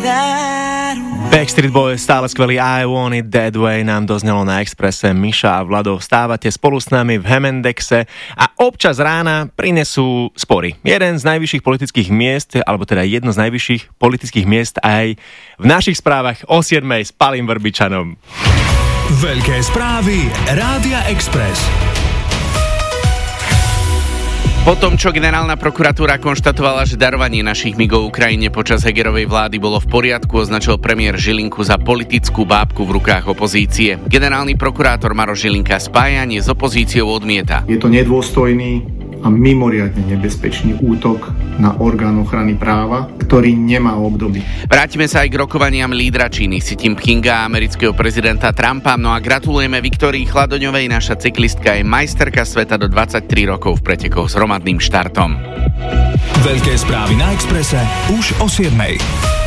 Backstreet Boys, stále skvelý I Want It That Way nám doznelo na Expresse. Miša a Vlado, vstávate spolu s nami v Hemendexe a občas rána prinesú spory. Jeden z najvyšších politických miest, alebo teda jedno z najvyšších politických miest aj v našich správach o 7:00 s Palim Vrbičanom. Veľké správy Rádia Express. Po tom, čo generálna prokuratúra konštatovala, že darovanie našich migov Ukrajine počas Hegerovej vlády bolo v poriadku, označil premiér Žilinku za politickú bábku v rukách opozície. Generálny prokurátor Maroš Žilinka spájanie s opozíciou odmieta. Je to nedôstojný a mimoriadne nebezpečný útok na orgán ochrany práva, ktorý nemá obdoby. Vrátime sa aj k rokovaniam lídra Číny Xi Jinpinga a amerického prezidenta Trumpa. No a gratulujeme Viktórii Chladoňovej, naša cyklistka je majsterka sveta do 23 rokov v pretekoch s hromadným štartom. Veľké správy na Expresse už o 7:00.